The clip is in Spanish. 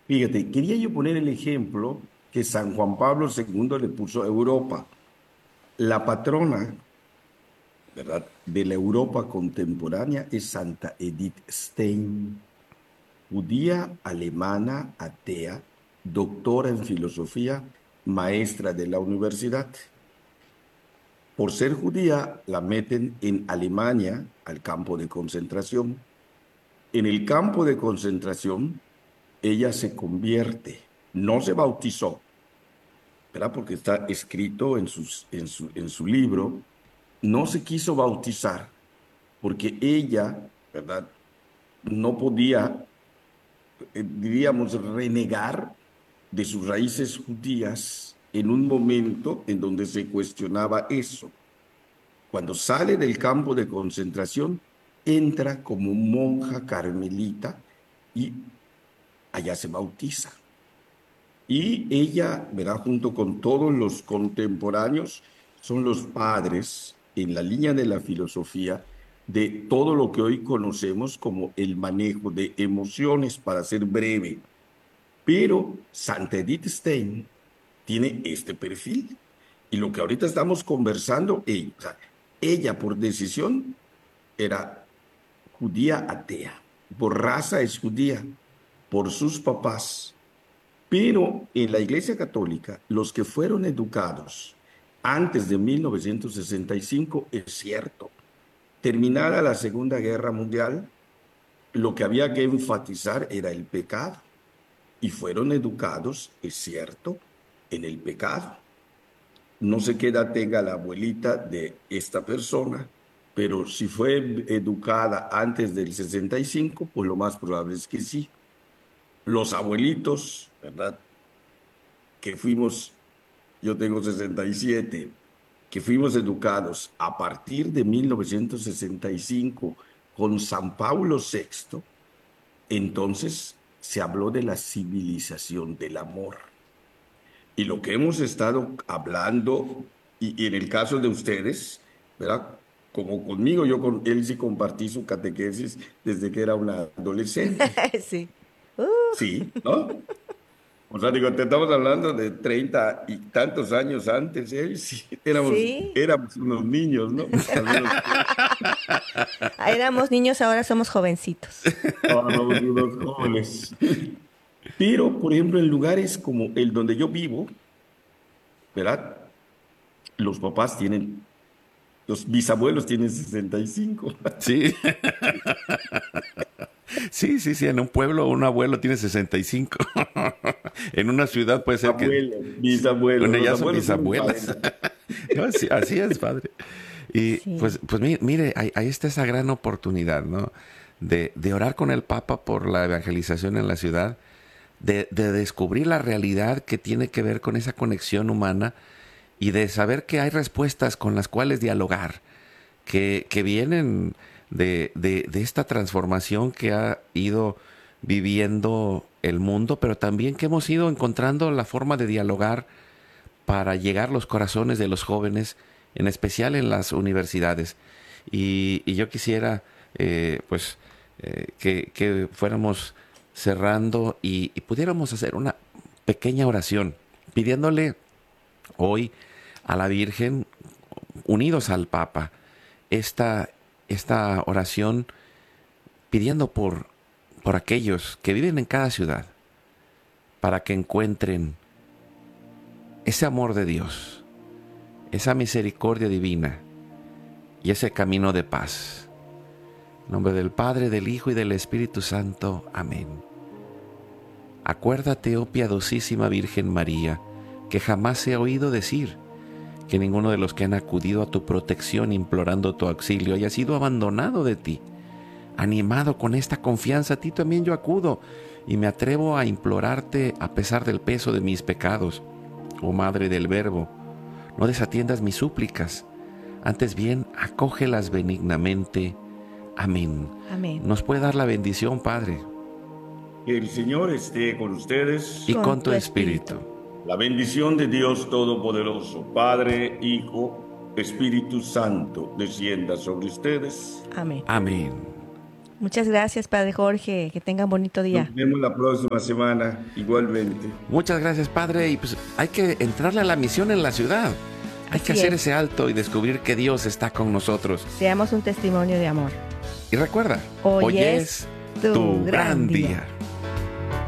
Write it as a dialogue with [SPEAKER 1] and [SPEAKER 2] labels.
[SPEAKER 1] Fíjate, quería yo poner el ejemplo que San Juan Pablo II le puso a Europa. La patrona, ¿verdad?, de la Europa contemporánea es Santa Edith Stein, judía, alemana, atea, doctora en filosofía, maestra de la universidad. Por ser judía, la meten en Alemania al campo de concentración. En el campo de concentración, ella se convierte, no se bautizó, ¿verdad? Porque está escrito en su libro, no se quiso bautizar porque ella, ¿verdad?, no podía, diríamos, renegar de sus raíces judías en un momento en donde se cuestionaba eso. Cuando sale del campo de concentración, entra como monja carmelita y allá se bautiza. Y ella, ¿verdad?, junto con todos los contemporáneos, son los padres en la línea de la filosofía de todo lo que hoy conocemos como el manejo de emociones, para ser breve. Pero Santa Edith Stein tiene este perfil. Y lo que ahorita estamos conversando, ella, o sea, ella por decisión era judía atea, por raza es judía, por sus papás. Pero en la Iglesia Católica, los que fueron educados antes de 1965, es cierto, terminada la Segunda Guerra Mundial, lo que había que enfatizar era el pecado. Y fueron educados, es cierto, en el pecado. No sé qué edad tenga la abuelita de esta persona, pero si fue educada antes del 65, pues lo más probable es que sí. Los abuelitos, ¿verdad?, que fuimos, yo tengo 67, que fuimos educados a partir de 1965 con San Pablo VI, entonces se habló de la civilización del amor. Y lo que hemos estado hablando, y en el caso de ustedes, ¿verdad? Como conmigo, yo con él sí compartí su catequesis desde que era una adolescente.
[SPEAKER 2] Sí.
[SPEAKER 1] Sí, ¿no? O sea, digo, te estamos hablando de 30 y tantos años antes, ¿eh? Sí,
[SPEAKER 2] Sí.
[SPEAKER 1] éramos unos niños, ¿no? Al menos
[SPEAKER 2] Éramos niños, ahora somos jovencitos.
[SPEAKER 1] ahora somos unos jóvenes. Pero, por ejemplo, en lugares como el donde yo vivo, ¿verdad? Los papás tienen, los bisabuelos tienen 65.
[SPEAKER 3] Sí, sí, sí, sí. En un pueblo un abuelo tiene 65. En una ciudad puede ser que
[SPEAKER 1] Abuelos, bisabuelos,
[SPEAKER 3] bueno,
[SPEAKER 1] los
[SPEAKER 3] ya son
[SPEAKER 1] abuelos tienen
[SPEAKER 3] bisabuelas.
[SPEAKER 1] 40.
[SPEAKER 3] No, así es, padre. Y
[SPEAKER 2] Sí.
[SPEAKER 3] pues mire, ahí está esa gran oportunidad, ¿no? De orar con el Papa por la evangelización en la ciudad, de descubrir la realidad que tiene que ver con esa conexión humana y de saber que hay respuestas con las cuales dialogar, que vienen de esta transformación que ha ido viviendo el mundo, pero también que hemos ido encontrando la forma de dialogar para llegar a los corazones de los jóvenes, en especial en las universidades. Y yo quisiera, que fuéramos cerrando y pudiéramos hacer una pequeña oración, pidiéndole hoy a la Virgen, unidos al Papa, esta, esta oración, pidiendo por aquellos que viven en cada ciudad, para que encuentren ese amor de Dios, esa misericordia divina y ese camino de paz. En nombre del Padre, del Hijo y del Espíritu Santo. Amén. Acuérdate, oh piadosísima Virgen María, que jamás se ha oído decir que ninguno de los que han acudido a tu protección implorando tu auxilio haya sido abandonado de ti. Animado con esta confianza, a ti también yo acudo y me atrevo a implorarte a pesar del peso de mis pecados. Oh Madre del Verbo, no desatiendas mis súplicas, antes bien acógelas benignamente. Amén.
[SPEAKER 2] Amén.
[SPEAKER 3] Nos puede dar la bendición, Padre,
[SPEAKER 1] Que el Señor esté con ustedes.
[SPEAKER 3] y
[SPEAKER 2] Con
[SPEAKER 3] con
[SPEAKER 2] tu
[SPEAKER 3] tu espíritu.
[SPEAKER 2] espíritu.
[SPEAKER 1] La bendición de Dios Todopoderoso, Padre, Hijo, Espíritu Santo, descienda sobre ustedes.
[SPEAKER 2] Amén.
[SPEAKER 3] Amén.
[SPEAKER 2] Muchas gracias, Padre Jorge. Que tengan bonito día.
[SPEAKER 1] Nos vemos la próxima semana, igualmente.
[SPEAKER 3] Muchas gracias, Padre. Y pues hay que entrarle a la misión en la ciudad. Hay que hacer ese alto y descubrir que Dios está con nosotros.
[SPEAKER 2] Seamos un testimonio de amor.
[SPEAKER 3] Y recuerda,
[SPEAKER 2] hoy es tu gran día.